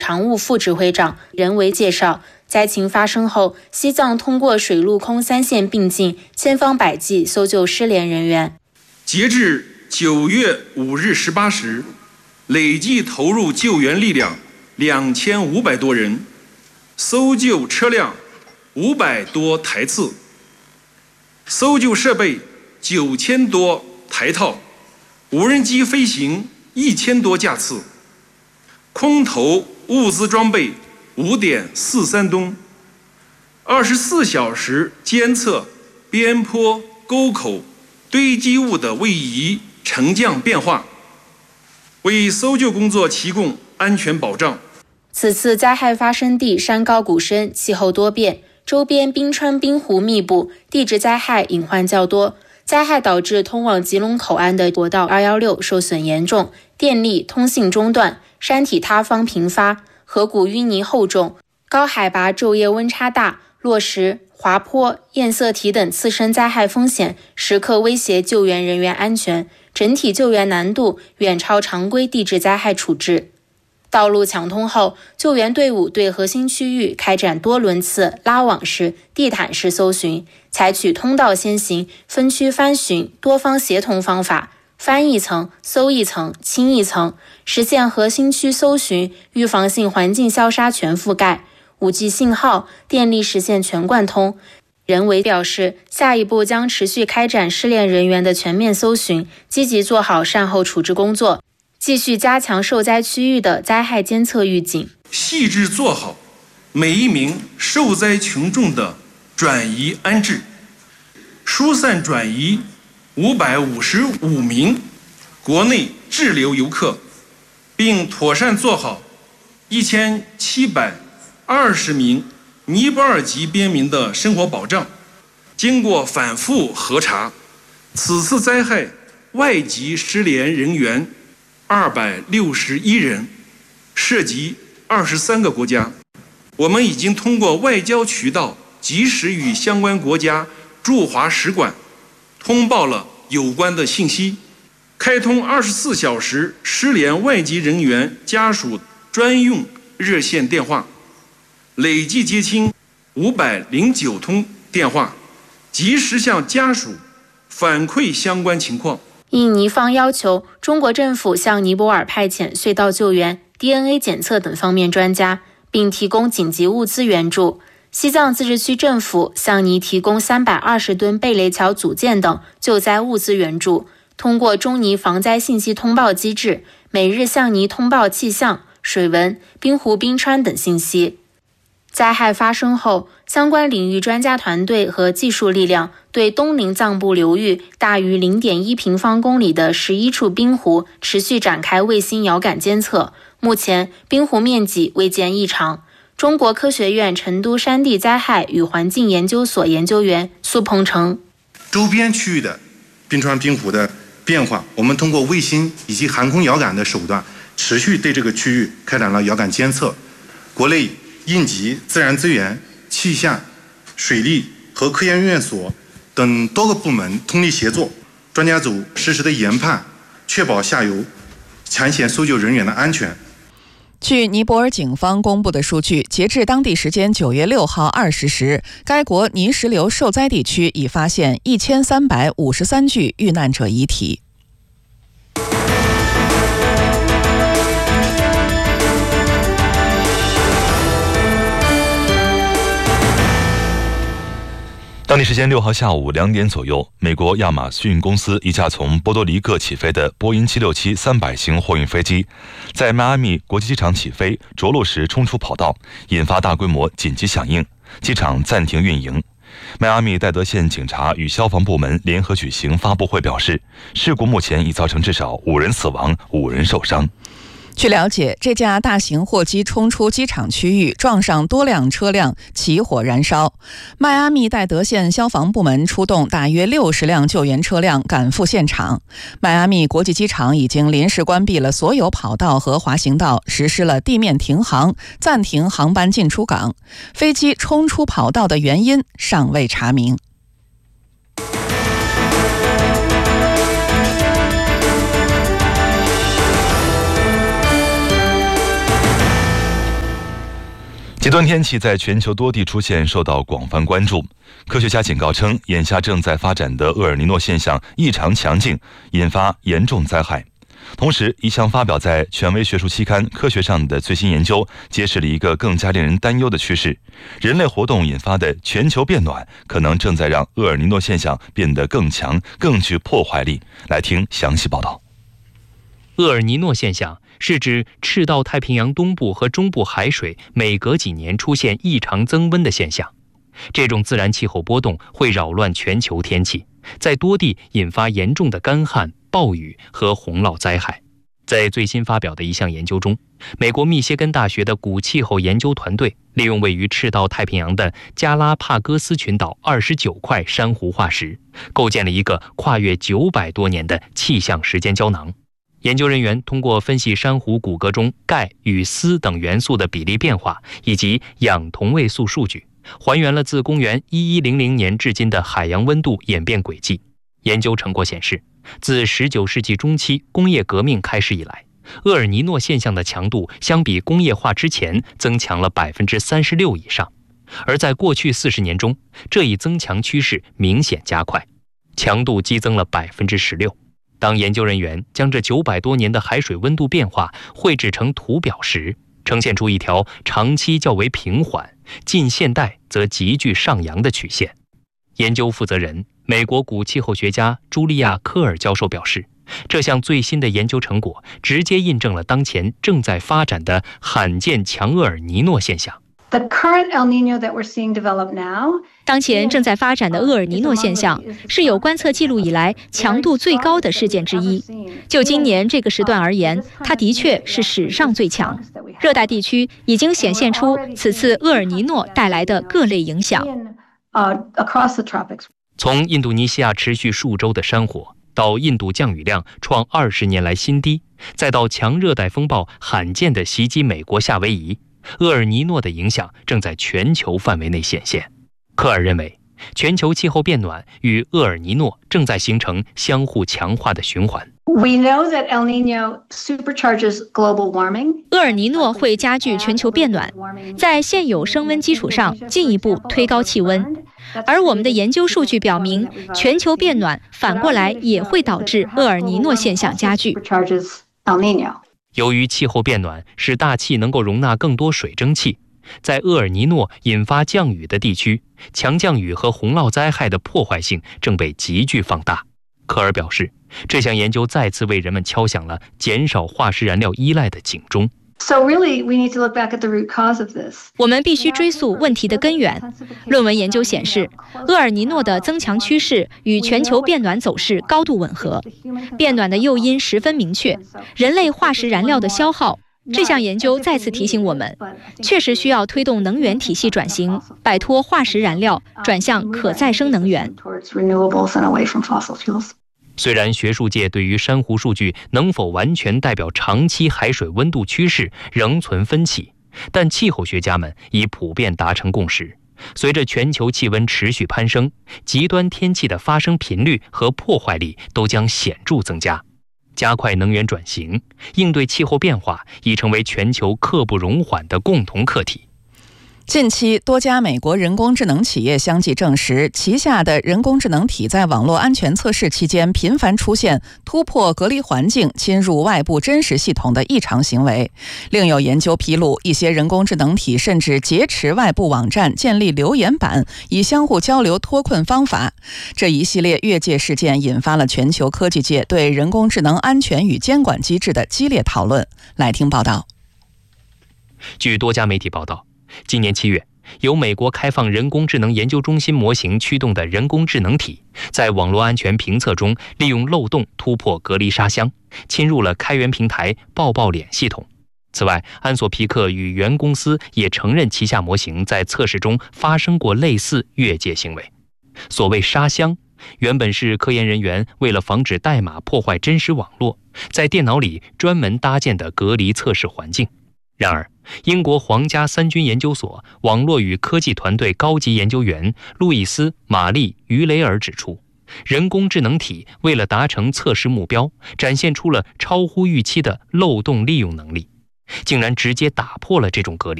常务副指挥长任维介绍，灾情发生后，西藏通过水陆空3线并进，千方百计搜救失联人员。 截至9月5日18时，累计投入救援力量2500多人，搜救车辆500多台次，搜救设备9000多台套，无人机飞行1000多架次，空投物资装备5.43吨，24小时监测边坡、沟口、堆积物的位移、沉降变化，为搜救工作提供安全保障。 此次灾害发生地山高谷深，气候多变，周边冰川冰湖密布，地质灾害隐患较多。灾害导致通往吉隆口岸的国道216受损严重，电力、通信中断，山体塌方频发，河谷淤泥厚重，高海拔昼夜温差大，落石、滑坡、堰塞体等次生灾害风险时刻威胁救援人员安全，整体救援难度远超常规地质灾害处置。道路抢通后，救援队伍对核心区域开展多轮次拉网式、地毯式搜寻，采取通道先行、分区翻寻、多方协同方法，翻一层、搜一层、清一层，实现核心区搜寻、预防性环境消杀全覆盖，5G 信号、电力实现全贯通。任维表示，下一步将持续开展失联人员的全面搜寻，积极做好善后处置工作，继续加强受灾区域的灾害监测预警， 细致做好每一名受灾群众的转移安置，疏散转移555名国内滞留游客，并妥善做好1720名尼泊尔籍边民的生活保障。经过反复核查，此次灾害外籍失联人员261人，涉及23个国家。我们已经通过外交渠道及时与相关国家驻华使馆通报了有关的信息，开通24小时失联外籍人员家属专用热线电话，累计接听509通电话，及时向家属反馈相关情况。 应尼方要求，中国政府向尼泊尔派遣隧道救援、DNA 检测等方面专家，并提供紧急物资援助。西藏自治区政府向尼提供320吨贝雷桥组件等救灾物资援助，通过中尼防灾信息通报机制，每日向尼通报气象、水文、冰湖冰川等信息。灾害发生后，相关领域专家团队和技术力量对东宁藏布流域大于 0.1 平方公里的11处冰湖持续展开卫星遥感监测，目前冰湖面积未见异常。中国科学院成都山地灾害与环境研究所研究员苏鹏程， 周边区域的冰川冰湖的变化，我们通过卫星以及航空遥感的手段，持续对这个区域开展了遥感监测。国内应急、自然资源、气象、水利和科研院所等多个部门通力协作，专家组实时的研判，确保下游抢险搜救人员的安全。 据尼泊尔警方公布的数据，截至当地时间9月6号20时，该国泥石流受灾地区已发现1353具遇难者遗体。 当地时间6号下午2点左右，美国亚马逊公司一架从波多黎各起飞的波音767-300型货运飞机，在迈阿密国际机场起飞，着陆时冲出跑道，引发大规模紧急响应，机场暂停运营。迈阿密戴德县警察与消防部门联合举行发布会表示，事故目前已造成至少5人死亡、5人受伤。 据了解，这架大型货机冲出机场区域，撞上多辆车辆，起火燃烧。迈阿密戴德县消防部门出动大约60辆救援车辆赶赴现场。迈阿密国际机场已经临时关闭了所有跑道和滑行道，实施了地面停航，暂停航班进出港。飞机冲出跑道的原因尚未查明。 极端天气在全球多地出现，受到广泛关注。科学家警告称，眼下正在发展的厄尔尼诺现象异常强劲，引发严重灾害。同时，一项发表在权威学术期刊《科学》上的最新研究，揭示了一个更加令人担忧的趋势：人类活动引发的全球变暖，可能正在让厄尔尼诺现象变得更强、更具破坏力。来听详细报道。 厄尔尼诺现象是指赤道太平洋东部和中部海水每隔几年出现异常增温的现象。这种自然气候波动会扰乱全球天气，在多地引发严重的干旱、暴雨和洪涝灾害。在最新发表的一项研究中，美国密歇根大学的古气候研究团队利用位于赤道太平洋的加拉帕戈斯群岛29块珊瑚化石，构建了一个跨越900多年的气象时间胶囊。研究人员通过分析珊瑚骨骼中钙与锶等元素的比例变化，以及氧同位素数据，还原了自公元1100年至今的海洋温度演变轨迹。研究成果显示，自19世纪中期工业革命开始以来，厄尔尼诺现象的强度相比工业化之前增强了36%以上，而在过去40年中，这一增强趋势明显加快，强度激增了16%。当研究人员将这900多年的海水温度变化绘制成图表时，呈现出一条长期较为平缓、近现代则急剧上扬的曲线。研究负责人、美国古气候学家茱莉亚·科尔教授表示，这项最新的研究成果直接印证了当前正在发展的罕见强厄尔尼诺现象。 当前正在发展的厄尔尼诺现象是有观测记录以来强度最高的事件之一。就今年这个时段而言，它的确是史上最强。热带地区已经显现出此次厄尔尼诺带来的各类影响。 从印度尼西亚持续数周的山火，到印度降雨量创20年来新低，再到强热带风暴罕见地袭击美国夏威夷，厄尔尼诺的影响正在全球范围内显现。科尔认为，全球气候变暖与厄尔尼诺正在形成相互强化的循环。 厄尔尼诺会加剧全球变暖，在现有升温基础上进一步推高气温。而我们的研究数据表明，全球变暖反过来也会导致厄尔尼诺现象加剧。 由于气候变暖使大气能够容纳更多水蒸气，在厄尔尼诺引发降雨的地区，强降雨和洪涝灾害的破坏性正被急剧放大。科尔表示，这项研究再次为人们敲响了减少化石燃料依赖的警钟。 我们必须追溯问题的根源。论文研究显示，厄尔尼诺的增强趋势与全球变暖走势高度吻合，变暖的诱因十分明确，人类化石燃料的消耗。这项研究再次提醒我们，确实需要推动能源体系转型，摆脱化石燃料，转向可再生能源。 虽然学术界对于珊瑚数据能否完全代表长期海水温度趋势仍存分歧，但气候学家们已普遍达成共识。随着全球气温持续攀升，极端天气的发生频率和破坏力都将显著增加。加快能源转型，应对气候变化已成为全球刻不容缓的共同课题。 近期，多家美国人工智能企业相继证实，旗下的人工智能体在网络安全测试期间频繁出现突破隔离环境、侵入外部真实系统的异常行为。另有研究披露，一些人工智能体甚至劫持外部网站，建立留言板，以相互交流脱困方法。这一系列越界事件引发了全球科技界对人工智能安全与监管机制的激烈讨论。来听报道。 据多家媒体报道，今年7月，由美国开放人工智能研究中心模型驱动的人工智能体，在网络安全评测中利用漏洞突破隔离沙箱，侵入了开源平台抱抱脸系统。此外，安索皮克与原公司也承认旗下模型在测试中发生过类似越界行为。所谓沙箱，原本是科研人员为了防止代码破坏真实网络，在电脑里专门搭建的隔离测试环境。然而，英国皇家三军研究所网络与科技团队高级研究员路易斯·玛丽·于雷尔指出，人工智能体为了达成测试目标，展现出了超乎预期的漏洞利用能力，竟然直接打破了这种隔离。